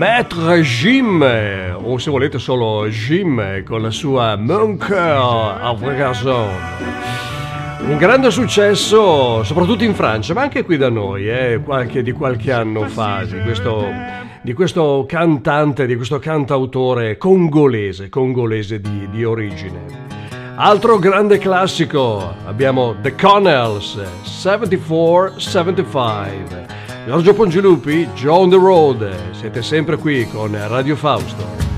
Maître Jim, o se volete solo Jim, con la sua Mon Cœur à Garçon. Un grande successo soprattutto in Francia, ma anche qui da noi, di qualche anno fa, di questo cantante, di questo cantautore congolese di origine. Altro grande classico, abbiamo The Connells, 74-75. Giorgio Pongilupi, Joe on the Road, siete sempre qui con Radio Fausto.